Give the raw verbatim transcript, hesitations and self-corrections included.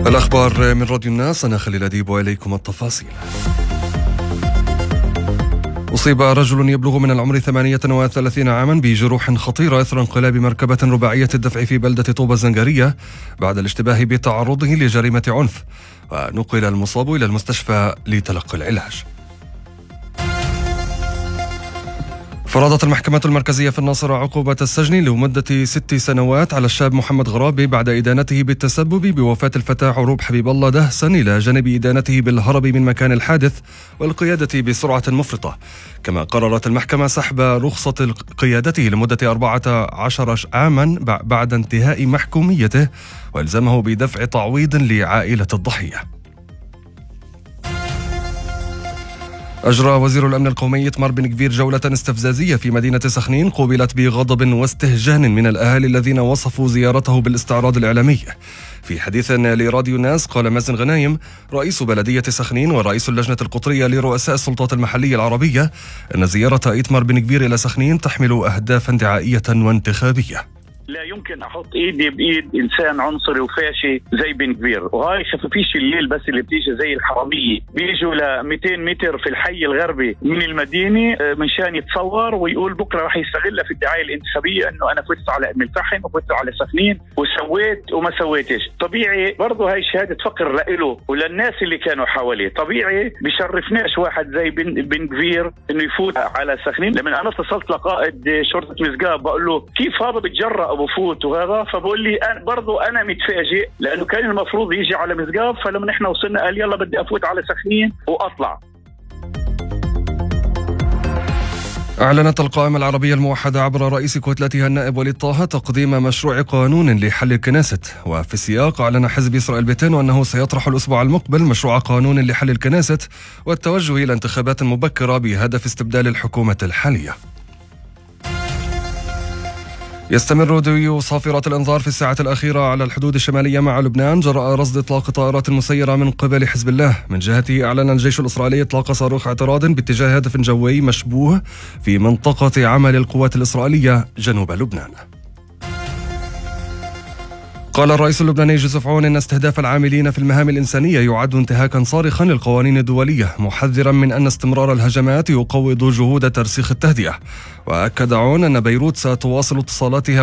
الأخبار من راديو الناس، أنا خليل أديب وإليكم التفاصيل. أصيب رجل يبلغ من العمر ثمانية وثلاثين عاما بجروح خطيرة إثر انقلاب مركبة رباعية الدفع في بلدة طوبة الزنجرية بعد الاشتباه بتعرضه لجريمة عنف، ونقل المصاب إلى المستشفى لتلقي العلاج. فرضت المحكمة المركزية في الناصرة عقوبة السجن لمدة ست سنوات على الشاب محمد غرابي بعد إدانته بالتسبب بوفاة الفتاة عروب حبيب الله دهسن، إلى جانب إدانته بالهرب من مكان الحادث والقيادة بسرعة مفرطة. كما قررت المحكمة سحب رخصة قيادته لمدة أربعة عشر عاما بعد انتهاء محكوميته، وإلزامه بدفع تعويض لعائلة الضحية. أجرى وزير الأمن القومي إتمار بن كفير جولة استفزازية في مدينة سخنين قوبلت بغضب واستهجان من الأهالي الذين وصفوا زيارته بالاستعراض الإعلامي. في حديث لراديو الناس قال مازن غنايم رئيس بلدية سخنين ورئيس اللجنة القطرية لرؤساء السلطات المحلية العربية أن زيارة إتمار بن كفير إلى سخنين تحمل أهدافا دعائية وانتخابية. لا يمكن احط ايدي بايد انسان عنصري وفاشي زي بن كفير، وهاي خفافيش الليل بس اللي بتيجي زي الحراميه بيجوا ل مئتين متر في الحي الغربي من المدينه منشان يتصور ويقول بكره راح يستغلها في الدعايه الانتخابيه انه انا فزت على ام الفحم وفزت على سخنين وسويت وما سويتش. طبيعي برضه هاي شهاده فقر لإله وللناس اللي كانوا حواليه. طبيعي بيشرفناش واحد زي بن بن كفير انه يفوت على سخنين. لما انا اتصلت لقائد شرطه مسقاب بقول له كيف هذا بتجرأ بفوت وهذا، فبقول لي أنا برضو أنا متفاجئ لأنه كان المفروض يجي على مسقاب، فلما نحن وصلنا قال يلا بدي أفوت على سخنين وأطلع. أعلنت القائمة العربية الموحدة عبر رئيس كتلتها النائب وليد طه تقديم مشروع قانون لحل الكناست، وفي السياق أعلن حزب إسرائيل بيتين أنه سيطرح الأسبوع المقبل مشروع قانون لحل الكناست والتوجه إلى انتخابات مبكرة بهدف استبدال الحكومة الحالية. يستمر دوي صافرات الإنذار في الساعة الأخيرة على الحدود الشمالية مع لبنان جراء رصد إطلاق طائرات مسيرة من قبل حزب الله. من جهته أعلن الجيش الإسرائيلي إطلاق صاروخ اعتراض باتجاه هدف جوي مشبوه في منطقة عمل القوات الإسرائيلية جنوب لبنان. قال الرئيس اللبناني جوزيف عون إن استهداف العاملين في المهام الإنسانية يعد انتهاكا صارخا للقوانين الدولية، محذرا من أن استمرار الهجمات يقوض جهود ترسيخ التهدئة. وأكد عون أن بيروت ستواصل اتصالاتها